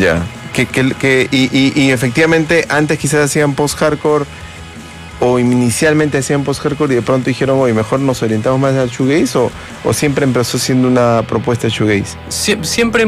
Ya. Y efectivamente antes quizás hacían post-hardcore o inicialmente hacían post-hardcore y de pronto dijeron, oye, mejor nos orientamos más al shoegaze o siempre empezó siendo una propuesta de shoegaze. Siempre